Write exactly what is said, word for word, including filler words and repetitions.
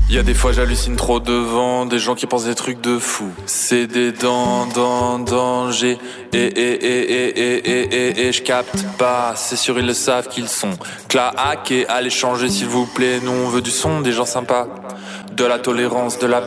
Y'a des fois j'hallucine trop devant des gens qui pensent des trucs de fou. C'est des dents, dents, dangers. Et, et, et, et, et, et, et, et, j'capte pas, c'est sûr ils le savent qu'ils sont claqués. Allez changer s'il vous plaît, nous on veut du son, des gens sympas. De la tolérance, de la